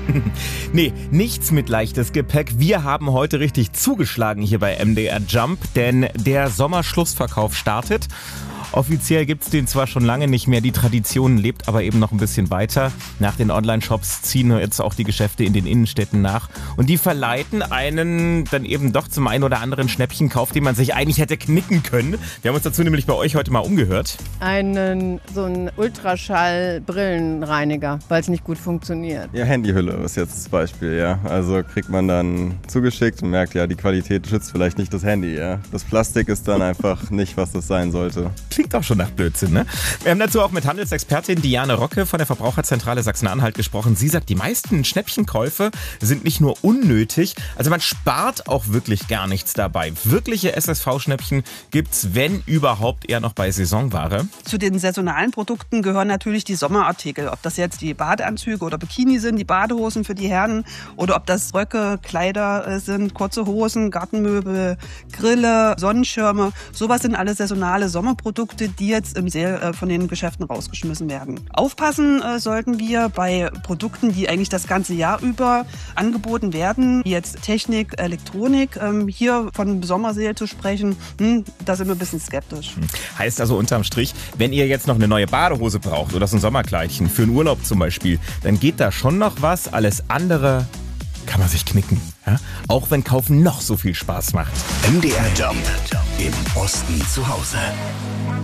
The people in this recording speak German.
Nee, nichts mit leichtes Gepäck. Wir haben heute richtig zugeschlagen hier bei MDR Jump, denn der Sommerschlussverkauf startet. Offiziell gibt's den zwar schon lange nicht mehr, die Tradition lebt aber eben noch ein bisschen weiter. Nach den Online-Shops ziehen jetzt auch die Geschäfte in den Innenstädten nach. Und die verleiten einen dann eben doch zum einen oder anderen Schnäppchenkauf, den man sich eigentlich hätte knicken können. Wir haben uns dazu nämlich bei euch heute mal umgehört. So einen Ultraschall-Brillenreiniger, weil es nicht gut funktioniert. Ja, Handyhülle ist jetzt das Beispiel, ja. Also kriegt man dann zugeschickt und merkt, ja, die Qualität schützt vielleicht nicht das Handy, ja. Das Plastik ist dann einfach nicht, was das sein sollte. Klingt auch schon nach Blödsinn, ne? Wir haben dazu auch mit Handelsexpertin Diane Rocke von der Verbraucherzentrale Sachsen-Anhalt gesprochen. Sie sagt, die meisten Schnäppchenkäufe sind nicht nur unnötig, also man spart auch wirklich gar nichts dabei. Wirkliche SSV-Schnäppchen gibt's, wenn überhaupt, eher noch bei Saisonware. Zu den saisonalen Produkten gehören natürlich die Sommerartikel. Ob das jetzt die Badeanzüge oder Bikini sind, die Badehosen für die Herren oder ob das Röcke, Kleider sind, kurze Hosen, Gartenmöbel, Grille, Sonnenschirme. Sowas sind alles saisonale Sommerprodukte, die jetzt im Sale von den Geschäften rausgeschmissen werden. Aufpassen sollten wir bei Produkten, die eigentlich das ganze Jahr über angeboten werden, wie jetzt Technik, Elektronik. Hier von Sommersale zu sprechen, da sind wir ein bisschen skeptisch. Heißt also unterm Strich, wenn ihr jetzt noch eine neue Badehose braucht oder so ein Sommerkleidchen für einen Urlaub zum Beispiel, dann geht da schon noch was. Alles andere kann man sich knicken. Ja? Auch wenn Kaufen noch so viel Spaß macht. MDR Jump im Osten zu Hause.